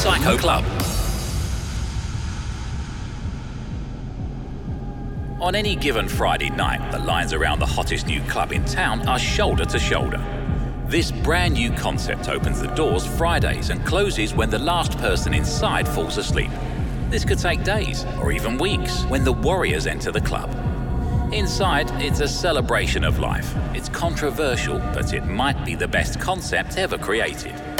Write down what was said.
Psycho Club. On any given Friday night, the lines around the hottest new club in town are shoulder to shoulder. This brand new concept opens the doors Fridays and closes when the last person inside falls asleep. This could take days or even weeks when the warriors enter the club. Inside, it's a celebration of life. It's controversial, but it might be the best concept ever created.